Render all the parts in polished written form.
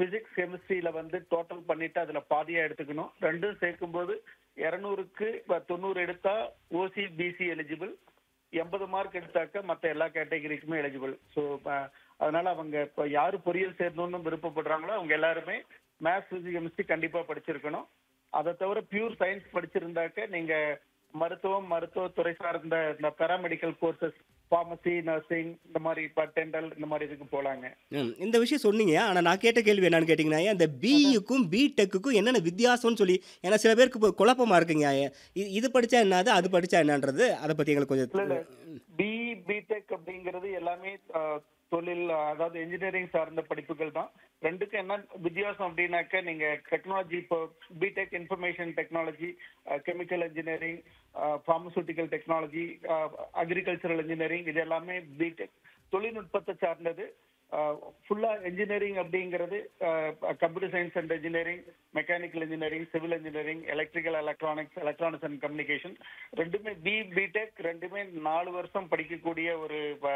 Physics கெமிஸ்ட்ரியில வந்து total பண்ணிட்டு அதுல பாதியா எடுத்துக்கணும். ரெண்டும் சேர்க்கும்போது 200க்கு 90 எடுத்தா ஓசி பிசி எலிஜிபிள், 80 மார்க் எடுத்தாக்க மற்ற எல்லா கேட்டகரிக்குமே எலிஜிபிள். ஸோ அதனால அவங்க இப்போ யாரு பொறியியல் சேரணும்னு விருப்பப்படுறாங்களோ அவங்க எல்லாருமே மேத்ஸ் பிசிக்ஸ் கெமிஸ்ட்ரி கண்டிப்பா படிச்சிருக்கணும். அதை தவிர பியூர் சயின்ஸ் படிச்சிருந்தாக்க நீங்க மருத்துவத்துறை சார்ந்த இந்த பேராமெடிக்கல் கோர்சஸ், ஃபார்மசி, நர்சிங், இந்த மாதிரி டென்டல், இந்த மாதிரி இதுக்கு போலாங்க. இந்த விஷயம் சொன்னீங்க. ஆனா நான் கேட்ட கேள்வி என்னன்னு கேட்டீங்கன்னா, அந்த அதான். பிஇக்கும், பிடெக்குக்கும் என்னென்ன வித்தியாசம்னு சொல்லி ஏன்னா சில பேருக்கு இப்போ குழப்பமா இருக்குங்க. இது படிச்சா என்னது, அது படிச்சா என்னன்றது. அத பத்தி எங்களுக்கு இல்ல இல்ல கொஞ்சம் பிஇ பிடெக் அப்படிங்கிறது எல்லாமே தொழில், அதாவது இன்ஜினியரிங் சார்ந்த படிப்புகள் தான். ரெண்டுக்கும் என்ன வித்தியாசம் அப்படின்னாக்க நீங்க டெக்னாலஜி, இப்போ BTech information technology, chemical engineering, pharmaceutical technology, agricultural engineering, இது எல்லாமே பிடெக் தொழில்நுட்பத்தை சார்ந்தது. ஃபுல்லா இன்ஜினியரிங் அப்படிங்கிறது computer science and engineering, mechanical engineering, civil engineering, electrical electronics and communication, ரெண்டுமே பிடெக் ரெண்டுமே 4 வருஷம் படிக்கக்கூடிய ஒரு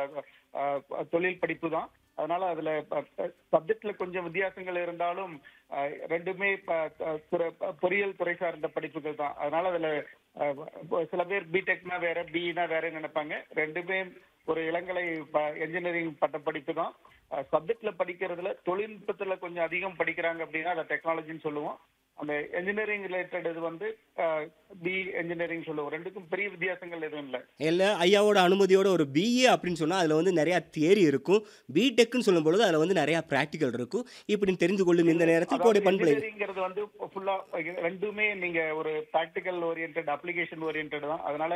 தொழில் படிப்பு தான். அதனால அதுல சப்ஜெக்ட்ல கொஞ்சம் வித்தியாசங்கள் இருந்தாலும் ரெண்டுமே பொறியியல் துறை சார்ந்த படிப்புகள் தான். அதனால அதுல சில பேர் பிடெக்னா வேற, பிஇனா வேற நினைப்பாங்க. ரெண்டுமே ஒரு இளங்கலை என்ஜினியரிங் பட்ட படிப்பு தான். சப்ஜெக்ட்ல படிக்கிறதுல தொழில்நுட்பத்துல கொஞ்சம் அதிகம் படிக்கிறாங்க அப்படின்னா அதை டெக்னாலஜின்னு சொல்லுவோம். அந்த என்ஜினியரிங் ரிலேட்டட் இது வந்து பி என்ஜினியரிங் சொல்லுவோம். ரெண்டுக்கும் பெரிய வித்தியாசங்கள் எதுவும் இல்லை. இல்ல ஐயாவோட அனுமதியோட ஒரு பிஏ அப்படின்னு சொன்னா, அதுல வந்து நெறைய தியரி இருக்கும். பிடெக்ன்னு சொல்லும்பொழுது, அதுல வந்து நெறைய பிராக்டிகல் இருக்கும். இப்படின்னு தெரிந்து கொள்ளும் இந்த நேரத்தில் அதாவது கோடை பண்பலை என்ஜினியரிங்கிறது வந்து ஃபுல்லா ரெண்டுமே நீங்க ஒரு பிராக்டிக்கல் ஓரியன்ட், அப்ளிகேஷன் ஓரியன்ட் தான். அதனால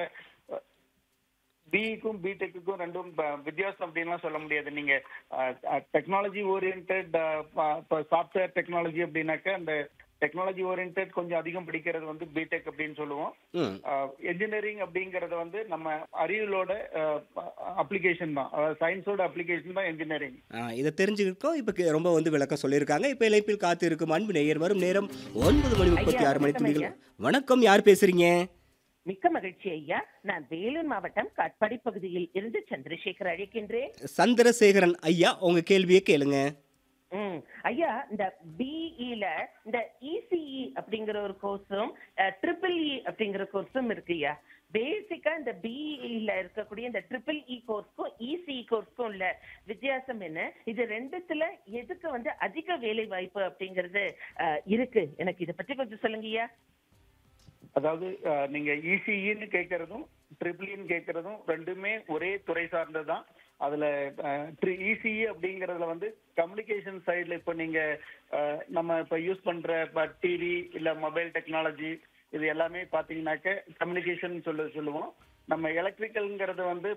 பிஇக்கும் பிடெக்குக்கும் ரெண்டும் வித்தியாசம் அப்படின்லாம் சொல்ல முடியாது. நீங்க டெக்னாலஜி ஓரியன்ட், சாஃப்ட்வேர் டெக்னாலஜி அப்படின்னாக்க அந்த டெக்னாலஜி ஓரியன்ட் கொஞ்சம் அதிகம் படிக்கிறது வந்து பிடெக் அப்படின்னு சொல்லுவோம். ம். என்ஜினியரிங் அப்படிங்கறது வந்து நம்ம அறிவியலோட அப்ளிகேஷன் தான், சயின்ஸோட அப்ளிகேஷன் தான் என்ஜினியரிங். இத தெரிஞ்சுக்கிட்டோம். இப்ப ரொம்ப வந்து விளக்கம் சொல்லியிருக்காங்க. இப்ப இணைப்பில் காத்திருக்கும் அன்பு நேயர் வரும் நேரம் 9:36 ஐயா மணி வணக்கம் துளிகள். ஐயா. வணக்கம், யார் பேசுறீங்க? மிக்க மகிழ்ச்சி ஐயா. நான் வேலூர் மாவட்டம் காட்பாடி பகுதியில் இருந்து சந்திரசேகர் அழைக்கின்றேன். சந்திரசேகரன் ஐயா, உங்க கேள்வியை கேளுங்க. ஐயா, இந்த பிஇல இந்த இசிஇ அப்படிங்கிற ஒரு கோர்ஸும் ட்ரிபிள் இ அப்படிங்கிற கோர்ஸும் இருக்கு ஐயா. பேசிக்கா இந்த பிஇல இருக்கக்கூடிய இந்த ட்ரிபிள் இ கோர்ஸ்க்கும் இசிஇ கோர்ஸ்க்கும் உள்ள வித்தியாசம் என்ன? இது ரெண்டுத்துல எதுக்கு வந்து அதிக வேலை வாய்ப்பு அப்படிங்கிறது இருக்கு? எனக்கு இதை பற்றி கொஞ்சம் சொல்லுங்க ஐயா. அதாவது நீங்க இசிஇன்னு கேட்கறதும் ட்ரிபிள்இன்னு கேட்கறதும் ரெண்டுமே ஒரே துறை சார்ந்ததுதான். அதுல இசிஇ அப்படிங்கறதுல வந்து கம்யூனிகேஷன் சைட்ல இப்ப நீங்க நம்ம இப்ப யூஸ் பண்ற டிவி இல்ல மொபைல் டெக்னாலஜி, இது எல்லாமே பாத்தீங்கன்னாக்க கம்யூனிகேஷன் சொல்லுவோம். நம்ம எலக்ட்ரிக்கல்ங்கிறது வந்து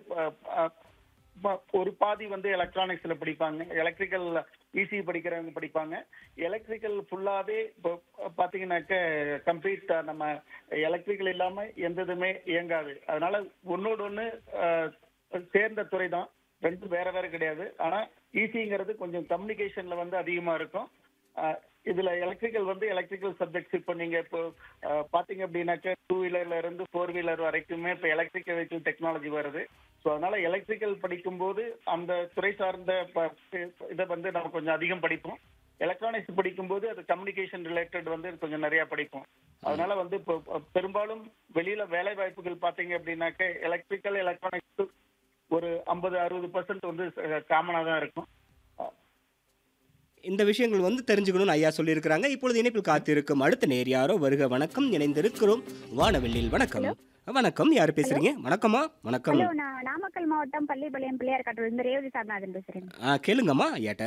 ஒரு பாதி வந்து எலக்ட்ரானிக்ஸ்ல படிப்பாங்க, எலக்ட்ரிக்கல் இசி படிக்கிறவங்க படிப்பாங்க. எலக்ட்ரிக்கல் ஃபுல்லாவே இப்போ பாத்தீங்கன்னாக்க கம்ப்ளீட் நம்ம எலக்ட்ரிக்கல் இல்லாம எந்த இதுமே இயங்காது. அதனால ஒன்னோடு ஒண்ணு சேர்ந்த துறை தான், ரெண்டும் வேற வேற கிடையாது. ஆனா இசிங்கிறது கொஞ்சம் கம்யூனிகேஷன்ல வந்து அதிகமா இருக்கும். இதுல எலக்ட்ரிக்கல் வந்து எலக்ட்ரிக்கல் சப்ஜெக்ட்ஸ் இப்போ நீங்க இப்போ பாத்தீங்க அப்படின்னாக்க 2 வீலர்ல இருந்து 4 வீலர் வரைக்குமே இப்போ எலக்ட்ரிக்கல் வெஹிக்கிள் டெக்னாலஜி வருது. ஸோ அதனால எலக்ட்ரிக்கல் படிக்கும்போது அந்த துறை சார்ந்த இதை வந்து நம்ம கொஞ்சம் அதிகம் படிப்போம். எலக்ட்ரானிக்ஸ் படிக்கும்போது அது கம்யூனிகேஷன் ரிலேட்டட் வந்து கொஞ்சம் நிறைய படிப்போம். அதனால வந்து இப்போ பெரும்பாலும் வெளியில வேலை வாய்ப்புகள் பாத்தீங்க அப்படின்னாக்க எலக்ட்ரிக்கல் எலக்ட்ரானிக்ஸ் ஒரு 50-60% வந்து காமனா தான் இருக்கும். இந்த விஷயங்கள் வந்து தெரிஞ்சுக்கணும்னு ஐயா சொல்லியிருக்கிறாங்க. இப்பொழுது இணைப்பில் காத்திருக்கும் அடுத்த நேர் யாரோ வருக. வணக்கம், இணைந்திருக்கிறோம் வானவெளியில். வணக்கம். ஹலோ வணக்கம், யார் ஹலோ பேசுறீங்க? வணக்கம்மா. வணக்கம். ஹலோ நான் நாமக்கல் மாவட்டம் பள்ளிப்பாளையம் பிள்ளையார் காட்டூர்லேருந்து ரேவதி சாரநாதன் பேசுறேன். கேளுங்கம்மா ஐயாட்ட.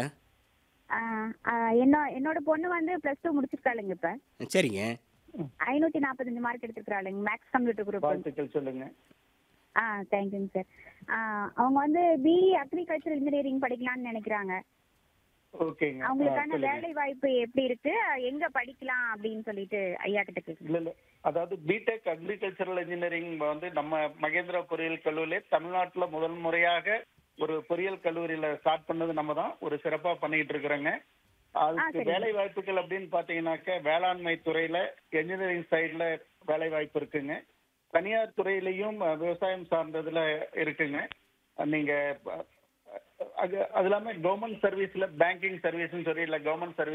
என்னோட பொண்ணு வந்து +2 முடிச்சிருக்காளுங்க. இப்ப சரிங்க. 545 மார்க் எடுத்திருக்காளுங்க மேக்ஸ் கம்ப்யூட்டர் குரூப். வாழ்த்துக்கள் சொல்லுங்க. தேங்க்யூங்க சார். அவங்க வந்து பிஇ அக்ரிகல்ச்சர் இன்ஜினியரிங் படிக்கலாம்னு நினைக்கிறாங்க. ஓகேங்க, அவங்களுக்கான சொல்லுங்க. வேலை வாய்ப்பு எப்படி இருக்கு, எங்க படிக்கலாம் அப்படின்னு சொல்லிட்டு ஐயா கிட்ட கேட்குறேன். இல்ல அதாவது பிடெக் அக்ரிகல்ச்சரல் இன்ஜினியரிங் வந்து நம்ம மகேந்திரா பொறியியல் கல்லூரியில தமிழ்நாட்டுல முதல் முறையாக ஒரு பொறியியல் கல்லூரியில ஸ்டார்ட் பண்ணது நம்ம தான். ஒரு சிறப்பா பண்ணிட்டு இருக்கிறோங்க. அதுக்கு சரிங்க. வேலை வாய்ப்புகள் அப்படின்னு பாத்தீங்கன்னாக்க வேளாண்மை துறையில என்ஜினியரிங் சைட்ல வேலை வாய்ப்பு இருக்குங்க. தனியார் துறையிலையும் விவசாயம் சார்ந்ததுல இருக்குங்க. நீங்க அது இல்லாம கவர்மெண்ட் சர்வீஸ்ல பேங்கிங் சர்வீஸ்ன்னு சொல்லி இல்ல கவர்மெண்ட் சர்வீஸ்